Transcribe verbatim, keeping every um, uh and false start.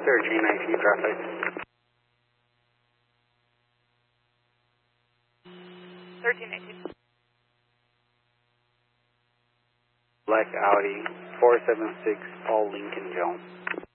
thirteen nineteen traffic. thirteen nineteen. Black Audi four seven six Paul Lincoln Jones.